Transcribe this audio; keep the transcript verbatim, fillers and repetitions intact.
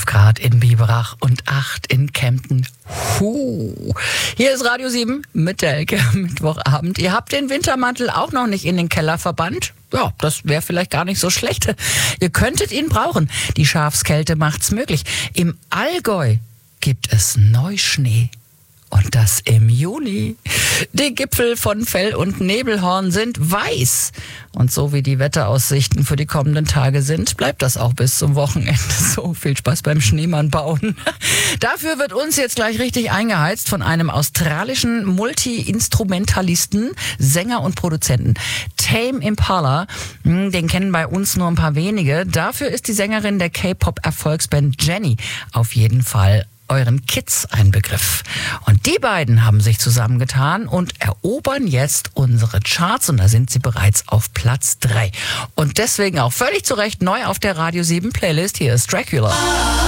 zwölf Grad in Biberach und acht in Kempten. Huh. Hier ist Radio sieben mit der Elke, Mittwochabend. Ihr habt den Wintermantel auch noch nicht in den Keller verbannt? Ja, das wäre vielleicht gar nicht so schlecht. Ihr könntet ihn brauchen. Die Schafskälte macht's möglich. Im Allgäu gibt es Neuschnee. Und das im Juni. Die Gipfel von Fell und Nebelhorn sind weiß. Und so wie die Wetteraussichten für die kommenden Tage sind, bleibt das auch bis zum Wochenende so. Viel Spaß beim Schneemann bauen. Dafür wird uns jetzt gleich richtig eingeheizt von einem australischen Multi-Instrumentalisten, Sänger und Produzenten. Tame Impala, den kennen bei uns nur ein paar wenige. Dafür ist die Sängerin der K-Pop-Erfolgsband Jennie auf jeden Fall euren Kids ein Begriff. Und die beiden haben sich zusammengetan und erobern jetzt unsere Charts und da sind sie bereits auf Platz drei. Und deswegen auch völlig zu Recht neu auf der Radio sieben Playlist. Hier ist Dracula.